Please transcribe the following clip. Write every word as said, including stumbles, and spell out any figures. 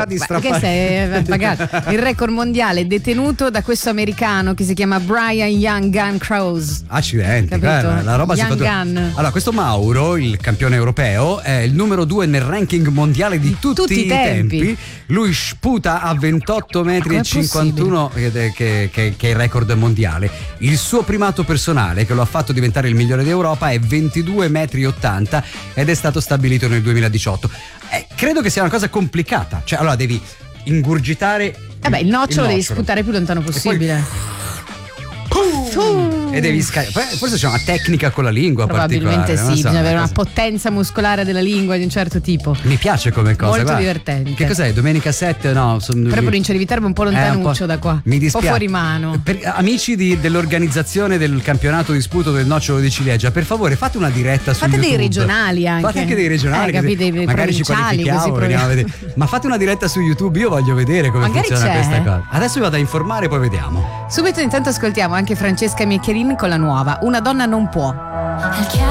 record, di ma che sei pagato? Il record mondiale detenuto da questo americano che si chiama Brian Young Gun Crows. Accidenti, Capito? eh, la roba Young si fa. Gun. Allora, questo Mauro, il campione europeo, è il numero due nel ranking mondiale di, Di tutti, tutti i i tempi. tempi. Lui sputa a ventotto metri Com'è e cinquantuno, che, che, che, che è il record mondiale. Il suo primato personale, che lo ha fatto diventare il migliore d'Europa, è ventidue metri e ottanta ed è stato stabilito nel duemiladiciotto. Eh, credo che sia una cosa complicata. Cioè, allora devi ingurgitare. Vabbè, il nocciolo devi nocciolo. sputare più lontano possibile. E devi scaricare. Forse c'è una tecnica con la lingua Probabilmente particolare. sì, non so, bisogna avere una cosa- potenza muscolare della lingua di un certo tipo. Mi piace come cosa. Molto guarda. divertente. Che cos'è? Domenica sette? No, son... Però provincia di Viterbo è un po' lontanuccio da qua. Mi Un dispiace. po' fuori mano. Per, amici di, dell'organizzazione del campionato di sputo del nocciolo di ciliegia, per favore fate una diretta su Fate YouTube. dei regionali anche. Fate anche dei regionali. Eh, che capite, dei magari ci provinciali, qualifichiamo, così veniamo a proviamo. vedere. Ma fate una diretta su YouTube, io voglio vedere come Magari funziona c'è. questa cosa. Adesso vi vado a informare, poi vediamo. Subito intanto ascoltiamo anche Francesca Mieccherin con la nuova Una donna non può.